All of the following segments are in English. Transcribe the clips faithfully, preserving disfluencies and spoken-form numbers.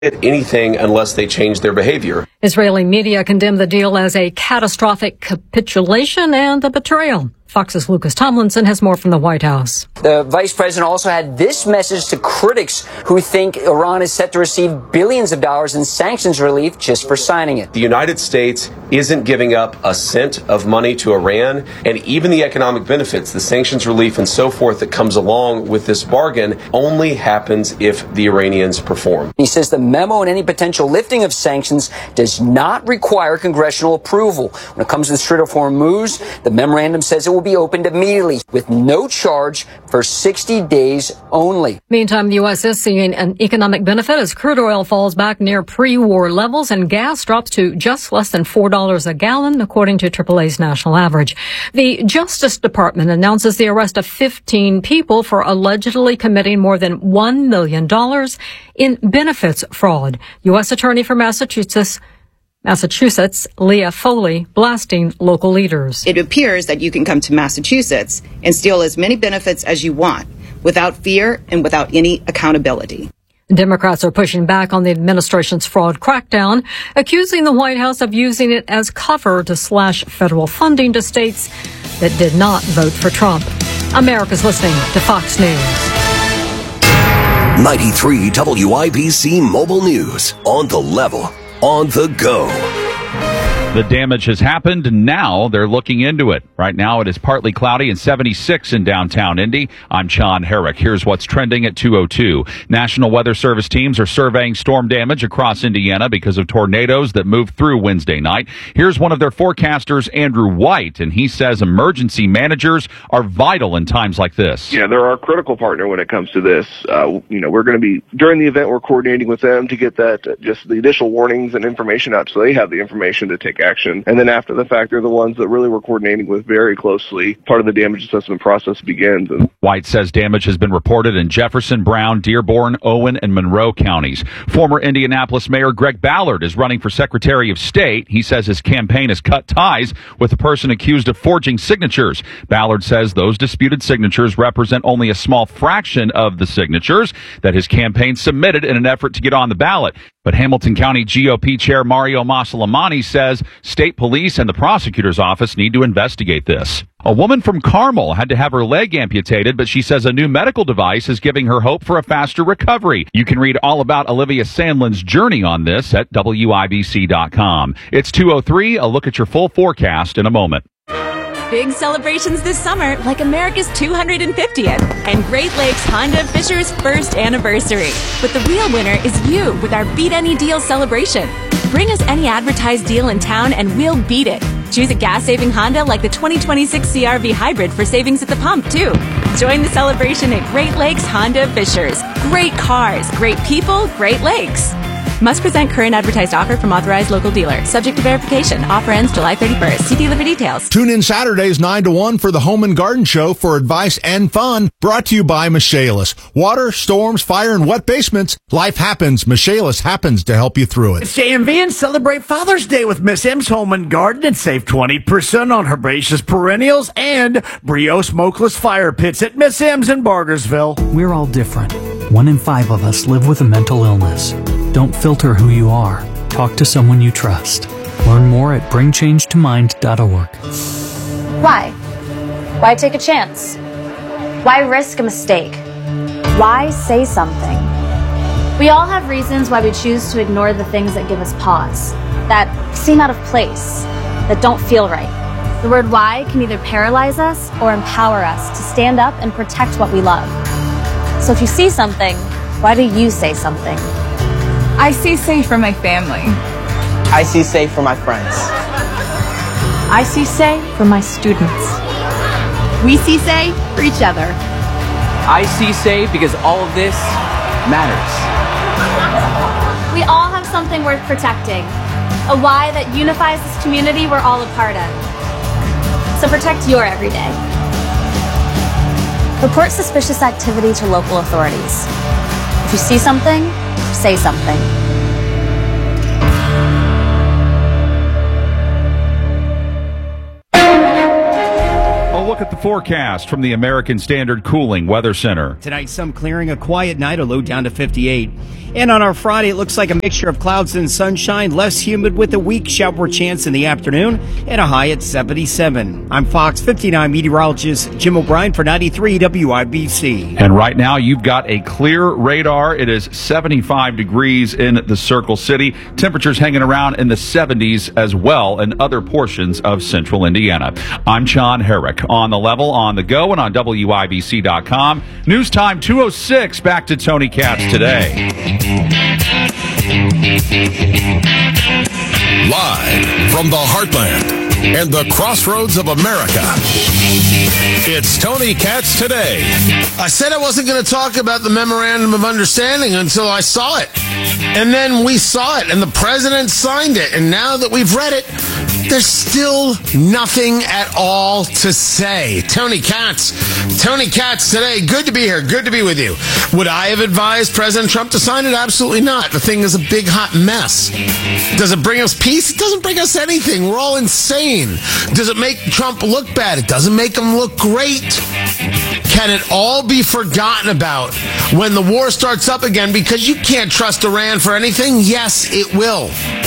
anything unless they change their behavior. Israeli media condemned the deal as a catastrophic capitulation and a betrayal. Fox's Lucas Tomlinson has more from the White House. The vice president also had this message to critics who think Iran is set to receive billions of dollars in sanctions relief just for signing it. The United States isn't giving up a cent of money to Iran, and even the economic benefits, the sanctions relief and so forth that comes along with this bargain only happens if the Iranians perform. He says the memo and any potential lifting of sanctions does not require congressional approval. When it comes to the Strait of Hormuz, the memorandum says it will be opened immediately with no charge for sixty days only. Meantime, the U S is seeing an economic benefit as crude oil falls back near pre-war levels and gas drops to just less than four dollars a gallon, according to triple A's national average. The Justice Department announces the arrest of fifteen people for allegedly committing more than one million dollars in benefits fraud. U S Attorney for Massachusetts Massachusetts, Leah Foley, blasting local leaders. It appears that you can come to Massachusetts and steal as many benefits as you want without fear and without any accountability. Democrats are pushing back on the administration's fraud crackdown, accusing the White House of using it as cover to slash federal funding to states that did not vote for Trump. America's listening to Fox News. ninety-three W I B C Mobile News, on the level, on the go. The damage has happened, and now they're looking into it. Right now, it is partly cloudy and seventy-six in downtown Indy. I'm Sean Herrick. Here's what's trending at two oh two. National Weather Service teams are surveying storm damage across Indiana because of tornadoes that moved through Wednesday night. Here's one of their forecasters, Andrew White, and he says emergency managers are vital in times like this. Yeah, they're our critical partner when it comes to this. Uh, you know, we're going to be, during the event, we're coordinating with them to get that, uh, just the initial warnings and information out so they have the information to take action. And then after the fact, they're the ones that really we're coordinating with very closely. Part of the damage assessment process begins. And White says damage has been reported in Jefferson, Brown, Dearborn, Owen, and Monroe counties. Former Indianapolis Mayor Greg Ballard is running for Secretary of State. He says his campaign has cut ties with a person accused of forging signatures. Ballard says those disputed signatures represent only a small fraction of the signatures that his campaign submitted in an effort to get on the ballot. But Hamilton County G O P Chair Mario Masalamani says state police and the prosecutor's office need to investigate this. A woman from Carmel had to have her leg amputated, but she says a new medical device is giving her hope for a faster recovery. You can read all about Olivia Sandlin's journey on this at W I B C dot com. It's two oh three. A look at your full forecast in a moment. Big celebrations this summer, like America's two hundred fiftieth and Great Lakes Honda of Fisher's first anniversary. But the real winner is you with our Beat Any Deal celebration. Bring us any advertised deal in town and we'll beat it. Choose a gas-saving Honda like the twenty twenty-six C R V Hybrid for savings at the pump, too. Join the celebration at Great Lakes Honda of Fisher's. Great cars, great people, Great Lakes. Must present current advertised offer from authorized local dealer. Subject to verification. Offer ends July thirty-first. See dealer for details. Tune in Saturdays nine to one for the Home and Garden Show for advice and fun. Brought to you by Michaelis. Water, storms, fire, and wet basements. Life happens. Michaelis happens to help you through it. It's J M V and celebrate Father's Day with Miss M's Home and Garden and save twenty percent on herbaceous perennials and Brio smokeless fire pits at Miss M's in Bargersville. We're all different. One in five of us live with a mental illness. Don't filter who you are. Talk to someone you trust. Learn more at bring change to mind dot org. Why? Why take a chance? Why risk a mistake? Why say something? We all have reasons why we choose to ignore the things that give us pause, that seem out of place, that don't feel right. The word why can either paralyze us or empower us to stand up and protect what we love. So if you see something, why do you say something? I see safe for my family. I see safe for my friends. I see say for my students. We see say for each other. I see say because all of this matters. We all have something worth protecting. A why that unifies this community we're all a part of. So protect your everyday. Report suspicious activity to local authorities. If you see something, say something. A look at the forecast from the American Standard Cooling Weather Center. Tonight, some clearing, a quiet night, a low down to fifty-eight. And on our Friday, it looks like a mixture of clouds and sunshine, less humid with a weak shower chance in the afternoon, and a high at seventy-seven. I'm Fox fifty-nine meteorologist Jim O'Brien for ninety-three W I B C. And right now, you've got a clear radar. It is seventy-five degrees in the Circle City. Temperatures hanging around in the seventies as well in other portions of central Indiana. I'm John Herrick on the level, on the go, and on W I B C dot com. News time two oh six. Back to Tony Katz today. Live from the heartland and the crossroads of America, it's Tony Katz Today. I said I wasn't going to talk about the Memorandum of Understanding until I saw it. And then we saw it, and the president signed it. And now that we've read it, there's still nothing at all to say. Tony Katz. Tony Katz Today. Good to be here. Good to be with you. Would I have advised President Trump to sign it? Absolutely not. The thing is a big hot mess. Does it bring us peace? It doesn't bring us anything. We're all insane. Does it make Trump look bad? It doesn't make him look great. Can it all be forgotten about when the war starts up again because you can't trust Iran for anything? Yes, it will.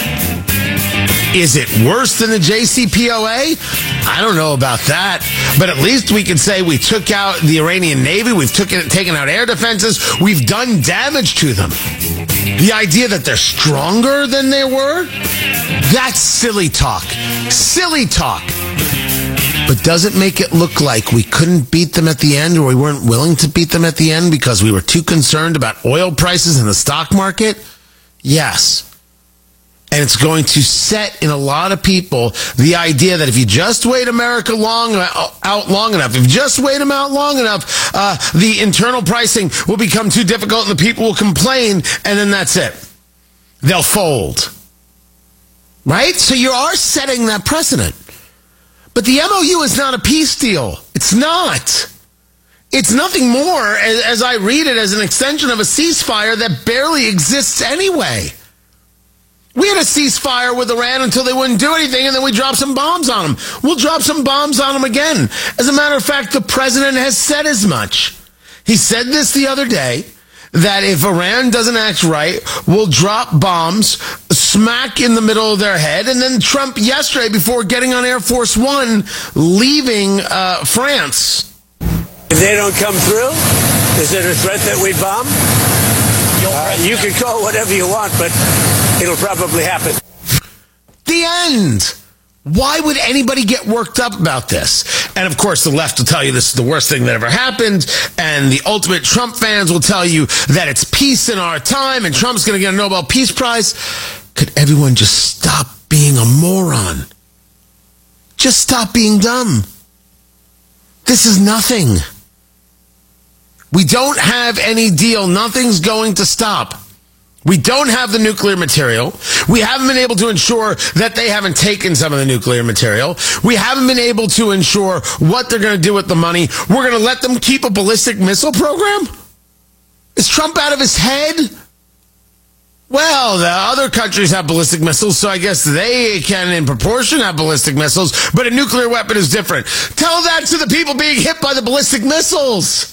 Is it worse than the J C P O A? I don't know about that. But at least we can say we took out the Iranian Navy. We've took it, taken out air defenses. We've done damage to them. The idea that they're stronger than they were? That's silly talk. Silly talk. But does it make it look like we couldn't beat them at the end, or we weren't willing to beat them at the end because we were too concerned about oil prices in the stock market? Yes. And it's going to set in a lot of people the idea that if you just wait America long out long enough, if you just wait them out long enough, uh, the internal pricing will become too difficult and the people will complain, and then that's it. They'll fold. Right? So you are setting that precedent. But the M O U is not a peace deal. It's not. It's nothing more, as, as I read it, as an extension of a ceasefire that barely exists anyway. We had a ceasefire with Iran until they wouldn't do anything, and then we dropped some bombs on them. We'll drop some bombs on them again. As a matter of fact, the president has said as much. He said this the other day, that if Iran doesn't act right, we'll drop bombs smack in the middle of their head. And then Trump yesterday, before getting on Air Force One, leaving uh, France. If they don't come through, is it a threat that we bomb? Uh, you can call whatever you want, but it'll probably happen. The end. Why would anybody get worked up about this? And of course, the left will tell you this is the worst thing that ever happened. And the ultimate Trump fans will tell you that it's peace in our time and Trump's going to get a Nobel Peace Prize. Could everyone just stop being a moron? Just stop being dumb. This is nothing. We don't have any deal. Nothing's going to stop. We don't have the nuclear material. We haven't been able to ensure that they haven't taken some of the nuclear material. We haven't been able to ensure what they're going to do with the money. We're going to let them keep a ballistic missile program? Is Trump out of his head? Well, the other countries have ballistic missiles, so I guess they can, in proportion, have ballistic missiles, but a nuclear weapon is different. Tell that to the people being hit by the ballistic missiles.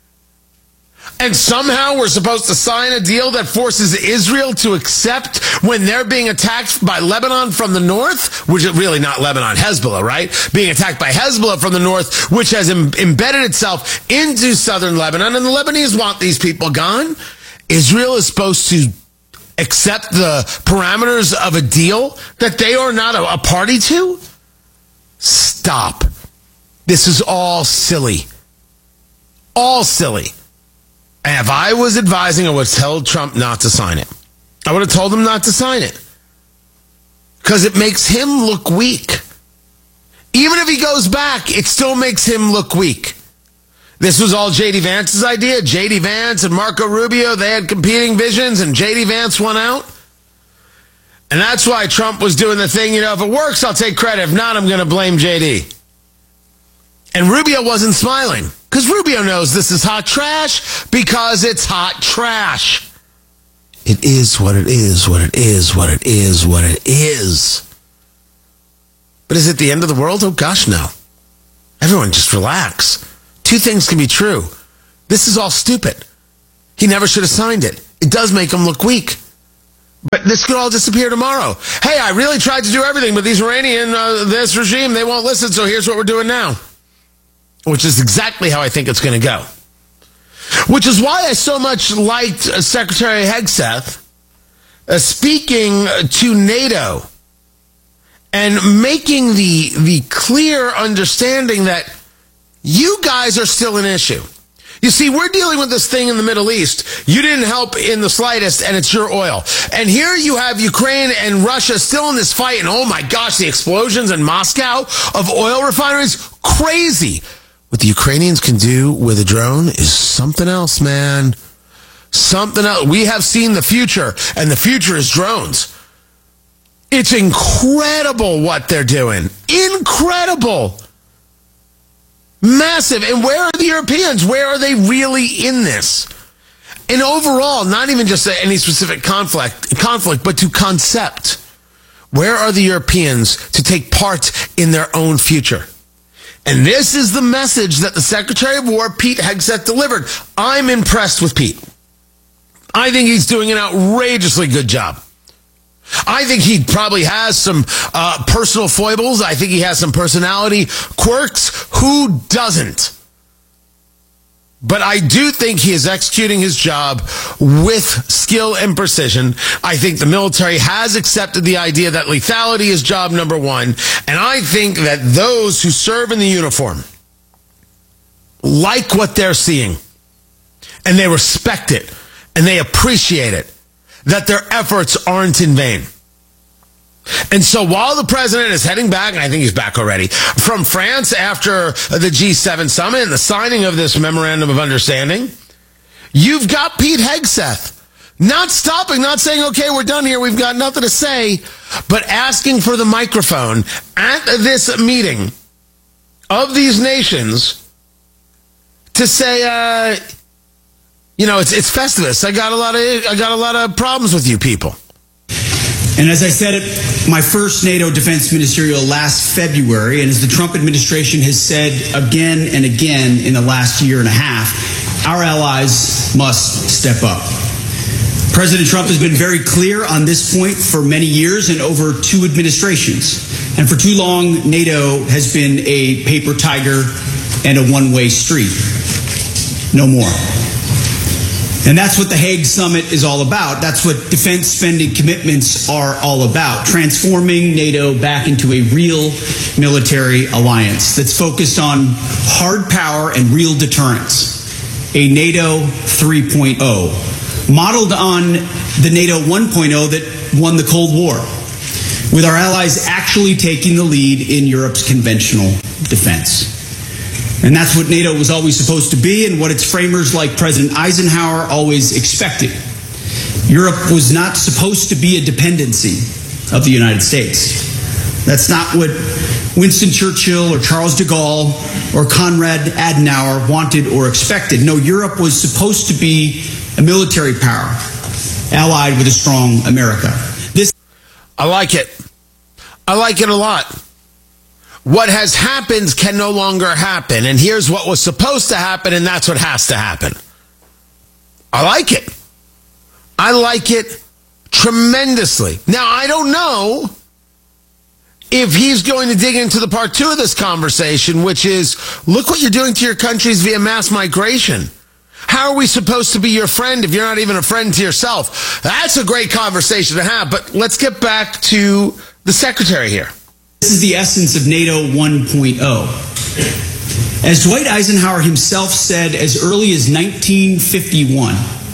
And somehow we're supposed to sign a deal that forces Israel to accept when they're being attacked by Lebanon from the north, which is really not Lebanon, Hezbollah, right? Being attacked by Hezbollah from the north, which has em- embedded itself into southern Lebanon, and the Lebanese want these people gone. Israel is supposed to accept the parameters of a deal that they are not a, a party to? Stop. This is all silly. All silly. And if I was advising, I would tell Trump not to sign it. I would have told him not to sign it. Because it makes him look weak. Even if he goes back, it still makes him look weak. This was all J D Vance's idea. J D Vance and Marco Rubio, they had competing visions, and J D Vance won out. And that's why Trump was doing the thing, you know, if it works, I'll take credit. If not, I'm going to blame J D. And Rubio wasn't smiling. Because Rubio knows this is hot trash because it's hot trash. It is what it is, what it is, what it is, what it is. But is it the end of the world? Oh, gosh, no. Everyone just relax. Two things can be true. This is all stupid. He never should have signed it. It does make them look weak. But this could all disappear tomorrow. Hey, I really tried to do everything, but these Iranian, uh, this regime, they won't listen, so here's what we're doing now. Which is exactly how I think it's going to go. Which is why I so much liked uh, Secretary Hegseth uh, speaking to NATO and making the the clear understanding that you guys are still an issue. You see, we're dealing with this thing in the Middle East. You didn't help in the slightest, and it's your oil. And here you have Ukraine and Russia still in this fight, and oh my gosh, the explosions in Moscow of oil refineries, crazy. What the Ukrainians can do with a drone is something else, man. Something else. We have seen the future, and the future is drones. It's incredible what they're doing. Incredible. Massive. And where are the Europeans? Where are they really in this? And overall, not even just any specific conflict, conflict, but to concept. Where are the Europeans to take part in their own future? And this is the message that the Secretary of War, Pete Hegseth, delivered. I'm impressed with Pete. I think he's doing an outrageously good job. I think he probably has some uh, personal foibles. I think he has some personality quirks. Who doesn't? But I do think he is executing his job with skill and precision. I think the military has accepted the idea that lethality is job number one. And I think that those who serve in the uniform like what they're seeing. And they respect it. And they appreciate it. That their efforts aren't in vain. And so while the president is heading back, and I think he's back already, from France after the G seven summit and the signing of this memorandum of understanding, you've got Pete Hegseth not stopping, not saying, okay, we're done here, we've got nothing to say, but asking for the microphone at this meeting of these nations to say, uh, you know, it's it's Festivus. I got a lot of I got a lot of problems with you people. And as I said at my first NATO defense ministerial last February, and as the Trump administration has said again and again in the last year and a half, our allies must step up. President Trump has been very clear on this point for many years and over two administrations. And for too long, NATO has been a paper tiger and a one-way street. No more. And that's what the Hague Summit is all about. That's what defense spending commitments are all about. Transforming NATO back into a real military alliance that's focused on hard power and real deterrence. A NATO three point oh, modeled on the NATO one point oh that won the Cold War, with our allies actually taking the lead in Europe's conventional defense. And that's what NATO was always supposed to be and what its framers like President Eisenhower always expected. Europe was not supposed to be a dependency of the United States. That's not what Winston Churchill or Charles de Gaulle or Konrad Adenauer wanted or expected. No, Europe was supposed to be a military power allied with a strong America. This I like it. I like it a lot. What has happened can no longer happen. And here's what was supposed to happen, and that's what has to happen. I like it. I like it tremendously. Now, I don't know if he's going to dig into the part two of this conversation, which is, look what you're doing to your countries via mass migration. How are we supposed to be your friend if you're not even a friend to yourself? That's a great conversation to have, but let's get back to the secretary here. This is the essence of NATO one point oh. As Dwight Eisenhower himself said as early as nineteen fifty-one,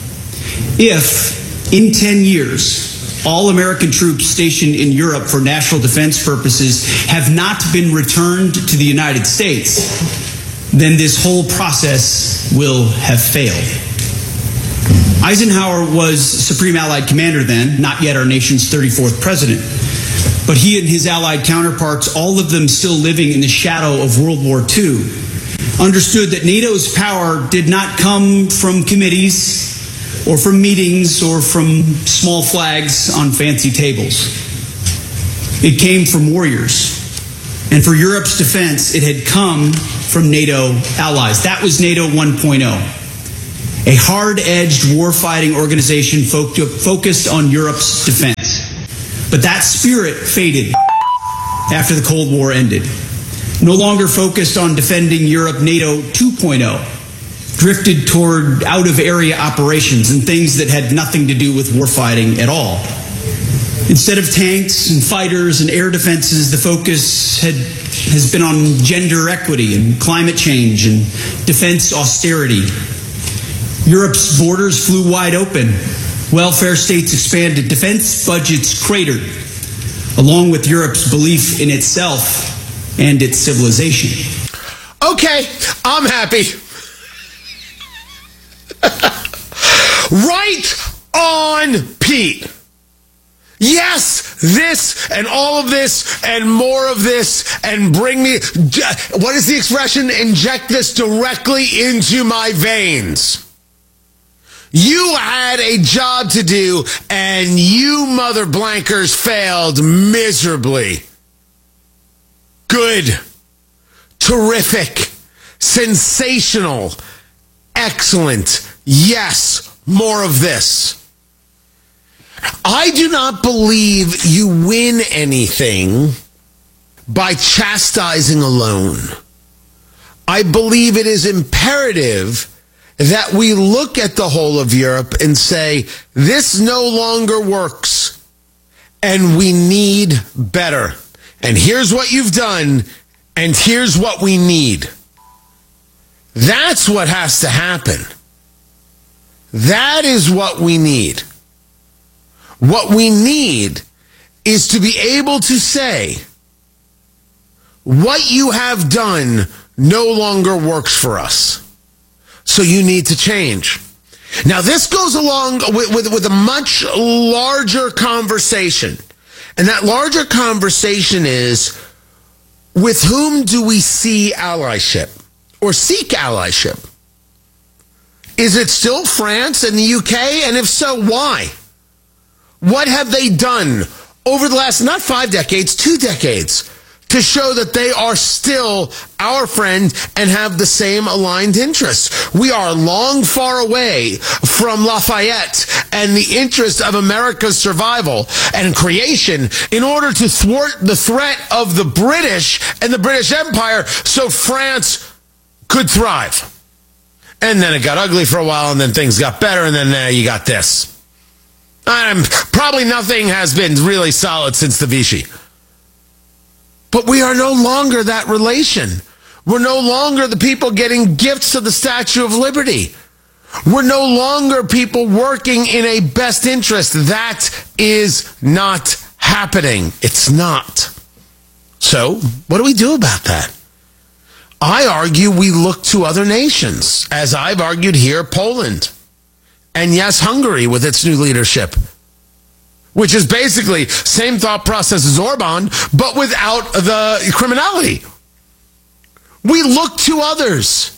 if in ten years all American troops stationed in Europe for national defense purposes have not been returned to the United States, then this whole process will have failed. Eisenhower was Supreme Allied Commander then, not yet our nation's thirty-fourth president. But he and his allied counterparts, all of them still living in the shadow of World War Two, understood that NATO's power did not come from committees or from meetings or from small flags on fancy tables. It came from warriors. And for Europe's defense, it had come from NATO allies. That was NATO one point oh. a hard-edged warfighting organization fo- focused on Europe's defense. But that spirit faded after the Cold War ended. No longer focused on defending Europe, NATO two point oh drifted toward out-of-area operations and things that had nothing to do with warfighting at all. Instead of tanks and fighters and air defenses, the focus had, has been on gender equity and climate change and defense austerity. Europe's borders flew wide open. Welfare states expanded. Defense budgets cratered, along with Europe's belief in itself and its civilization. Okay, I'm happy. Right on, Pete. Yes, this and all of this and more of this and bring me, what is the expression? Inject this directly into my veins. You had a job to do and you mother blankers failed miserably. Good. Terrific. Sensational. Excellent. Yes, more of this. I do not believe you win anything by chastising alone. I believe it is imperative that we look at the whole of Europe and say, this no longer works, and we need better. And here's what you've done, and here's what we need. That's what has to happen. That is what we need. What we need is to be able to say, what you have done no longer works for us. So you need to change. Now, this goes along with, with, with a much larger conversation. And that larger conversation is, with whom do we see allyship or seek allyship? Is it still France and the U K? And if so, why? What have they done over the last, not five decades, two decades, to show that they are still our friend and have the same aligned interests? We are long far away from Lafayette and the interest of America's survival and creation in order to thwart the threat of the British and the British Empire so France could thrive. And then it got ugly for a while, and then things got better, and then uh, you got this. Um, probably nothing has been really solid since the Vichy. But we are no longer that relation. We're no longer the people getting gifts to the Statue of Liberty. We're no longer people working in a best interest. That is not happening. It's not. So, what do we do about that? I argue we look to other nations, as I've argued here, Poland. And yes, Hungary with its new leadership, which is basically same thought process as Orban, but without the criminality. We look to others.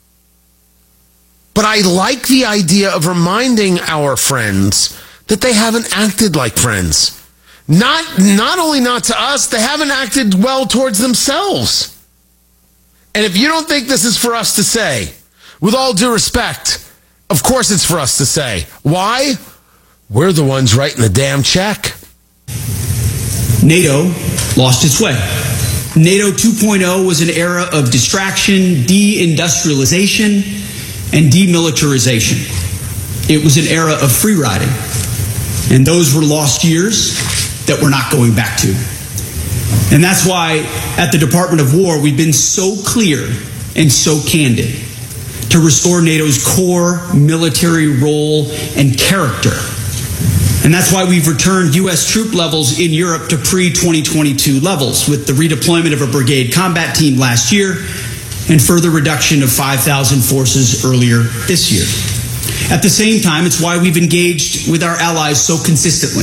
But I like the idea of reminding our friends that they haven't acted like friends. Not, not only not to us, they haven't acted well towards themselves. And if you don't think this is for us to say, with all due respect, of course it's for us to say. Why? We're the ones writing the damn check. NATO lost its way. NATO two point oh was an era of distraction, deindustrialization, and demilitarization. It was an era of free riding. And those were lost years that we're not going back to. And that's why at the Department of War, we've been so clear and so candid to restore NATO's core military role and character. And that's why we've returned U S troop levels in Europe to pre twenty twenty-two levels, with the redeployment of a brigade combat team last year and further reduction of five thousand forces earlier this year. At the same time, it's why we've engaged with our allies so consistently.